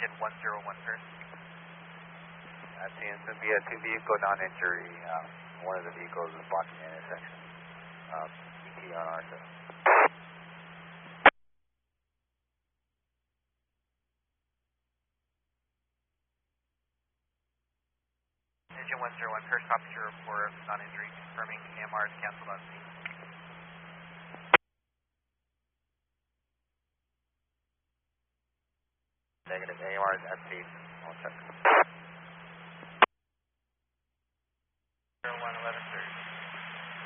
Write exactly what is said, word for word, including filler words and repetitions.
engine one zero one first. That seems to be a two vehicle non-injury. Uh, one of the vehicles is blocking the intersection. Um, E T on our side. Engine one zero one first, copy your report of non-injury, confirming A M R is canceled on scene. Negative, A M R is at scene. I'll check.